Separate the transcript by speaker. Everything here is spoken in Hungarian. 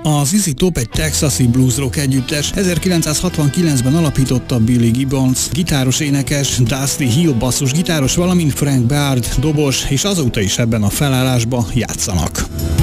Speaker 1: A ZZ Top egy texasi blues rock együttes. 1969-ben alapította Billy Gibbons, gitáros énekes, Dusty Hill basszusgitáros, valamint Frank Beard dobos, és azóta is ebben a felállásban játszanak.